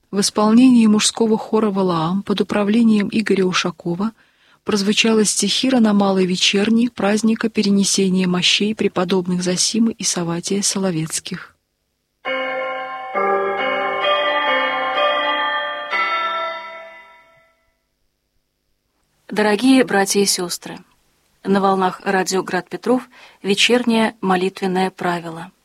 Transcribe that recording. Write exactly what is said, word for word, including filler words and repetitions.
В исполнении мужского хора «Валаам» под управлением Игоря Ушакова прозвучала стихира на малой вечерней праздника перенесения мощей преподобных Зосимы и Савватия Соловецких. Дорогие братья и сестры, на волнах радио «Град Петров» вечернее молитвенное правило.